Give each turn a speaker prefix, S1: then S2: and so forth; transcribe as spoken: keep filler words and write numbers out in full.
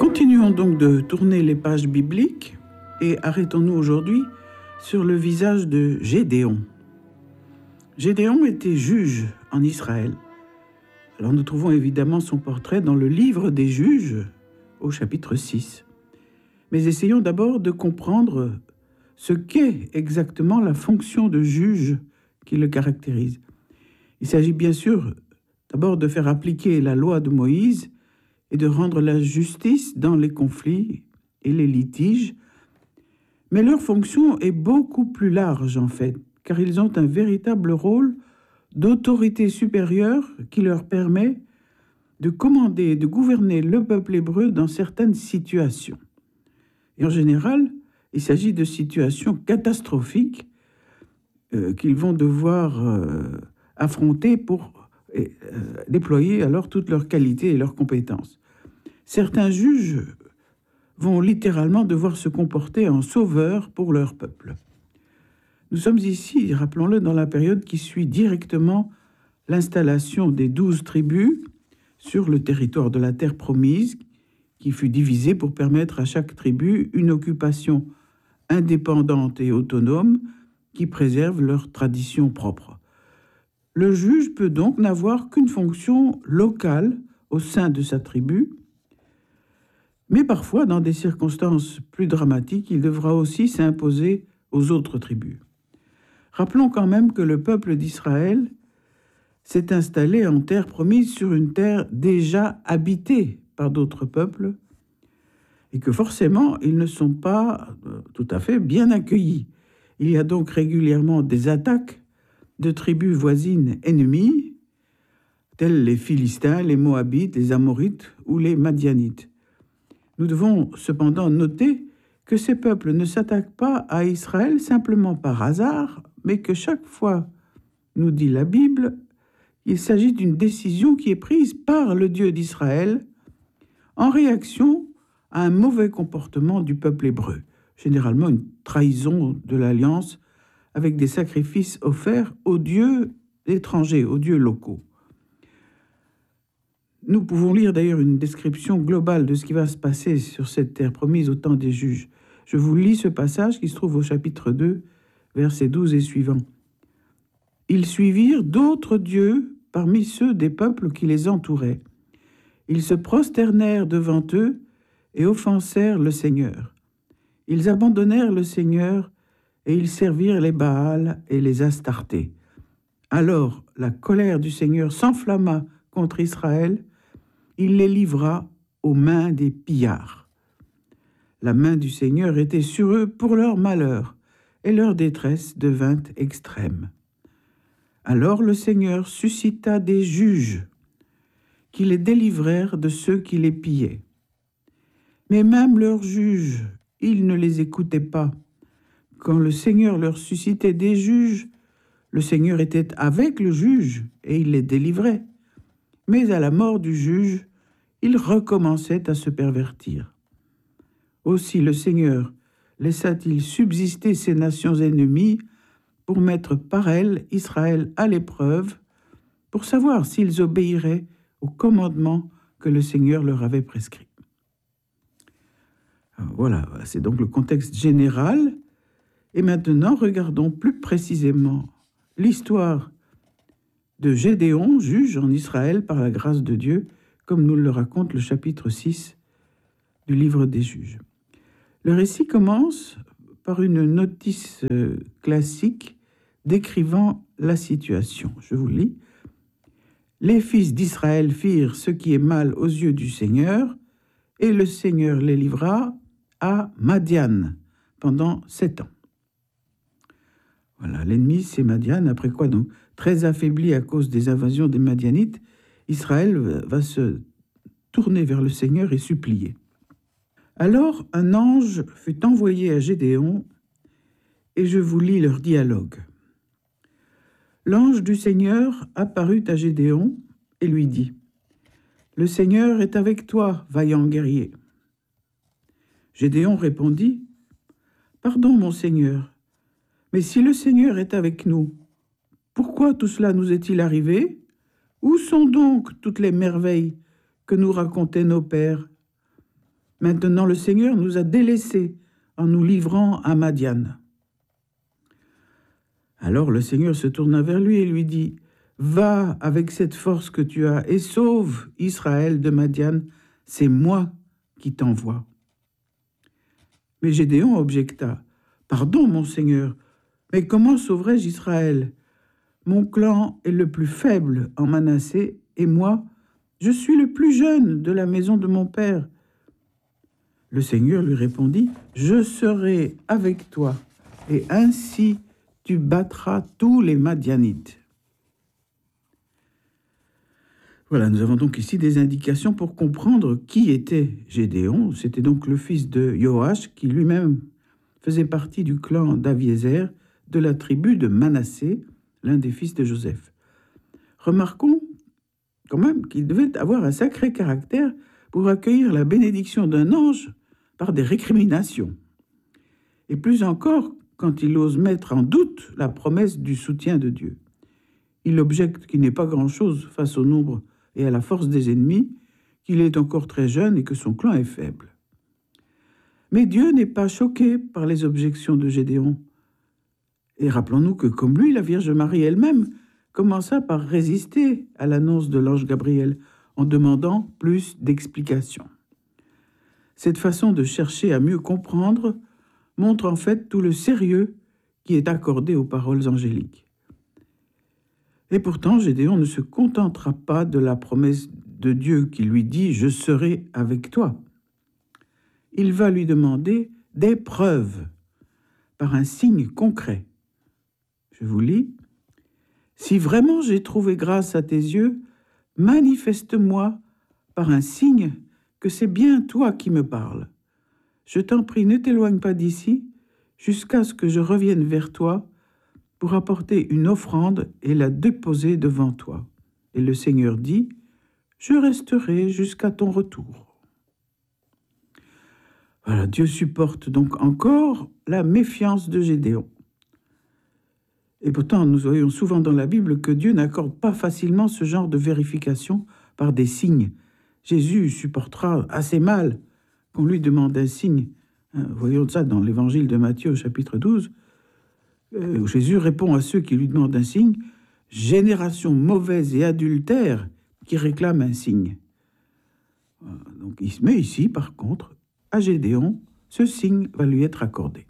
S1: Continuons donc de tourner les pages bibliques et arrêtons-nous aujourd'hui sur le visage de Gédéon. Gédéon était juge en Israël. Alors nous trouvons évidemment son portrait dans le livre des juges au chapitre six. Mais essayons d'abord de comprendre ce qu'est exactement la fonction de juge qui le caractérise. Il s'agit bien sûr d'abord de faire appliquer la loi de Moïse et de rendre la justice dans les conflits et les litiges. Mais leur fonction est beaucoup plus large en fait, car ils ont un véritable rôle d'autorité supérieure qui leur permet de commander et de gouverner le peuple hébreu dans certaines situations. Et en général, il s'agit de situations catastrophiques euh, qu'ils vont devoir euh, affronter pour euh, déployer alors toutes leurs qualités et leurs compétences. Certains juges vont littéralement devoir se comporter en sauveurs pour leur peuple. Nous sommes ici, rappelons-le, dans la période qui suit directement l'installation des douze tribus sur le territoire de la terre promise, qui fut divisée pour permettre à chaque tribu une occupation indépendante et autonome qui préserve leur tradition propre. Le juge peut donc n'avoir qu'une fonction locale au sein de sa tribu, mais parfois, dans des circonstances plus dramatiques, il devra aussi s'imposer aux autres tribus. Rappelons quand même que le peuple d'Israël s'est installé en terre promise sur une terre déjà habitée par d'autres peuples et que forcément, ils ne sont pas tout à fait bien accueillis. Il y a donc régulièrement des attaques de tribus voisines ennemies, telles les Philistins, les Moabites, les Amorites ou les Madianites. Nous devons cependant noter que ces peuples ne s'attaquent pas à Israël simplement par hasard, mais que chaque fois, nous dit la Bible, il s'agit d'une décision qui est prise par le Dieu d'Israël en réaction à un mauvais comportement du peuple hébreu, généralement une trahison de l'alliance avec des sacrifices offerts aux dieux étrangers, aux dieux locaux. Nous pouvons lire d'ailleurs une description globale de ce qui va se passer sur cette terre promise au temps des juges. Je vous lis ce passage qui se trouve au chapitre deux, versets douze et suivants. « Ils suivirent d'autres dieux parmi ceux des peuples qui les entouraient. Ils se prosternèrent devant eux et offensèrent le Seigneur. Ils abandonnèrent le Seigneur et ils servirent les Baals et les Astartés. Alors la colère du Seigneur s'enflamma contre Israël. Il les livra aux mains des pillards. La main du Seigneur était sur eux pour leur malheur, et leur détresse devint extrême. Alors le Seigneur suscita des juges qui les délivrèrent de ceux qui les pillaient. Mais même leurs juges, ils ne les écoutaient pas. Quand le Seigneur leur suscitait des juges, le Seigneur était avec le juge et il les délivrait. Mais à la mort du juge, ils recommençaient à se pervertir. Aussi le Seigneur laissa-t-il subsister ces nations ennemies pour mettre par elles Israël à l'épreuve, pour savoir s'ils obéiraient au commandement que le Seigneur leur avait prescrit. Voilà, c'est donc le contexte général. Et maintenant, regardons plus précisément l'histoire de Gédéon, juge en Israël par la grâce de Dieu, comme nous le raconte le chapitre six du livre des juges. Le récit commence par une notice classique décrivant la situation. Je vous lis. « Les fils d'Israël firent ce qui est mal aux yeux du Seigneur, et le Seigneur les livra à Madian pendant sept ans. » Voilà, l'ennemi, c'est Madian, après quoi, donc, très affaibli à cause des invasions des Madianites, Israël va se tourner vers le Seigneur et supplier. Alors, un ange fut envoyé à Gédéon, et je vous lis leur dialogue. L'ange du Seigneur apparut à Gédéon et lui dit : « Le Seigneur est avec toi, vaillant guerrier. » Gédéon répondit : « Pardon, mon Seigneur, mais si le Seigneur est avec nous, pourquoi tout cela nous est-il arrivé ? Où sont donc toutes les merveilles que nous racontaient nos pères ? Maintenant, le Seigneur nous a délaissés en nous livrant à Madian. » Alors le Seigneur se tourna vers lui et lui dit, « Va avec cette force que tu as et sauve Israël de Madian, c'est moi qui t'envoie. » Mais Gédéon objecta, « Pardon, mon Seigneur, mais comment sauverai-je Israël? Mon clan est le plus faible en Manassé, et moi, je suis le plus jeune de la maison de mon père. » Le Seigneur lui répondit, « Je serai avec toi, et ainsi tu battras tous les Madianites. » Voilà, nous avons donc ici des indications pour comprendre qui était Gédéon. C'était donc le fils de Joash, qui lui-même faisait partie du clan d'Aviézer, de la tribu de Manassé, l'un des fils de Joseph. Remarquons quand même qu'il devait avoir un sacré caractère pour accueillir la bénédiction d'un ange par des récriminations. Et plus encore, quand il ose mettre en doute la promesse du soutien de Dieu. Il objecte qu'il n'est pas grand-chose face au nombre et à la force des ennemis, qu'il est encore très jeune et que son clan est faible. Mais Dieu n'est pas choqué par les objections de Gédéon. Et rappelons-nous que, comme lui, la Vierge Marie elle-même commença par résister à l'annonce de l'ange Gabriel en demandant plus d'explications. Cette façon de chercher à mieux comprendre montre en fait tout le sérieux qui est accordé aux paroles angéliques. Et pourtant, Gédéon ne se contentera pas de la promesse de Dieu qui lui dit « Je serai avec toi ». Il va lui demander des preuves par un signe concret. Je vous lis. « Si vraiment j'ai trouvé grâce à tes yeux, manifeste-moi par un signe que c'est bien toi qui me parles. Je t'en prie, ne t'éloigne pas d'ici jusqu'à ce que je revienne vers toi pour apporter une offrande et la déposer devant toi. » Et le Seigneur dit, « Je resterai jusqu'à ton retour. » Voilà, Dieu supporte donc encore la méfiance de Gédéon. Et pourtant, nous voyons souvent dans la Bible que Dieu n'accorde pas facilement ce genre de vérification par des signes. Jésus supportera assez mal qu'on lui demande un signe. Voyons ça dans l'évangile de Matthieu, chapitre douze, où Jésus répond à ceux qui lui demandent un signe, « Génération mauvaise et adultère qui réclame un signe. » Donc, mais ici, par contre, à Gédéon, ce signe va lui être accordé.